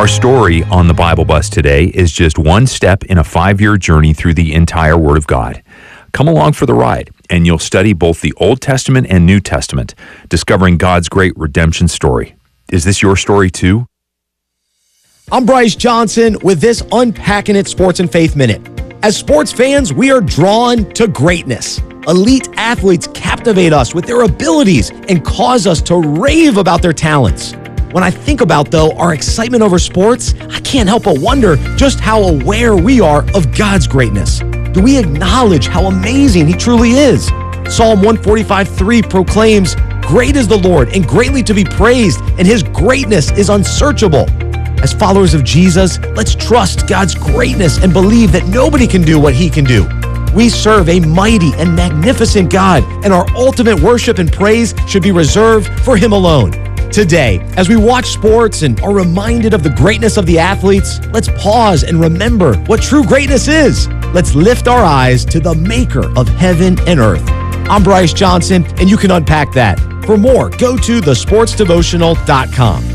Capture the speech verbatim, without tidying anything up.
Our story on the Bible Bus today is just one step in a five-year journey through the entire Word of God. Come along for the ride, and you'll study both the Old Testament and New Testament, discovering God's great redemption story. Is this your story too? I'm Bryce Johnson with this Unpacking It Sports and Faith Minute. As sports fans, we are drawn to greatness. Elite athletes captivate us with their abilities and cause us to rave about their talents. When I think about, though, our excitement over sports, I can't help but wonder just how aware we are of God's greatness. Do we acknowledge how amazing He truly is? Psalm one forty-five three proclaims, "Great is the Lord and greatly to be praised, and His greatness is unsearchable." As followers of Jesus, let's trust God's greatness and believe that nobody can do what He can do. We serve a mighty and magnificent God, and our ultimate worship and praise should be reserved for Him alone. Today, as we watch sports and are reminded of the greatness of the athletes, let's pause and remember what true greatness is. Let's lift our eyes to the Maker of heaven and earth. I'm Bryce Johnson, and you can unpack that. For more, go to the sports devotional dot com.